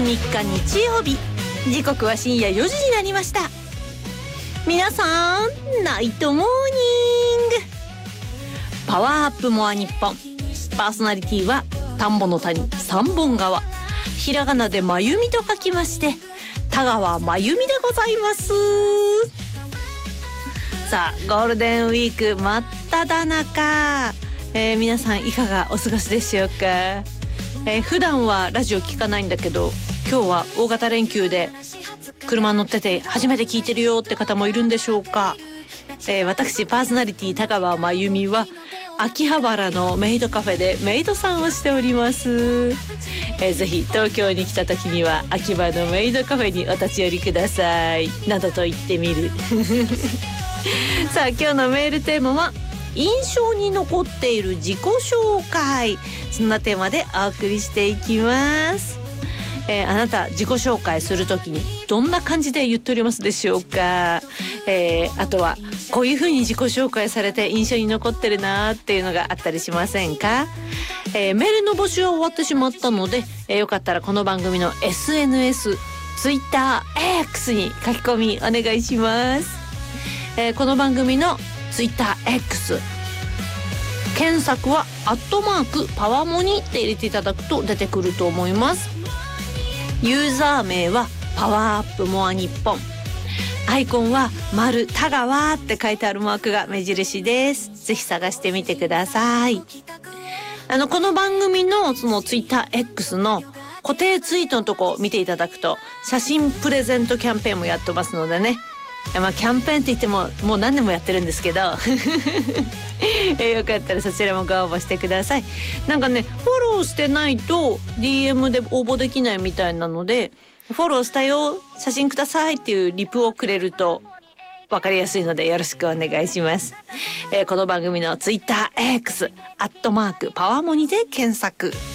3日日曜日、時刻は深夜4時になりました。皆さんナイトモーニング。パワーアップモア日本、パーソナリティは田んぼの谷三本川、ひらがなでまゆみと書きまして田川まゆみでございます。さあ、ゴールデンウィーク真っ只中、皆さんいかがお過ごしでしょうか。普段はラジオ聞かないんだけど、今日は大型連休で車乗ってて初めて聞いてるよって方もいるんでしょうか。私パーソナリティ田川まゆみは秋葉原のメイドカフェでメイドさんをしております。ぜひ東京に来た時には秋葉のメイドカフェにお立ち寄りくださいなどと言ってみるさあ、今日のメールテーマは印象に残っている自己紹介、そんなテーマでお送りしていきます。あなた自己紹介するときにどんな感じで言っておりますでしょうか。あとはこういう風に自己紹介されて印象に残ってるなっていうのがあったりしませんか。メールの募集は終わってしまったので、よかったらこの番組の SNS、Twitter、X に書き込みお願いします。この番組の Twitter、X検索はパワモニって入れていただくと出てくると思います。ユーザー名はパワーアップモア日本、アイコンは丸田川って書いてあるマークが目印です。ぜひ探してみてください。この番組のそのツイッター X の固定ツイートのとこ見ていただくと写真プレゼントキャンペーンもやってますのでね。キャンペーンって言ってももう何年もやってるんですけどよかったらそちらもご応募してください。なんかね、フォローしてないと DM で応募できないみたいなので、フォローしたよ、写真くださいっていうリプをくれると分かりやすいのでよろしくお願いします。この番組の Twitter、X、パワーモニで検索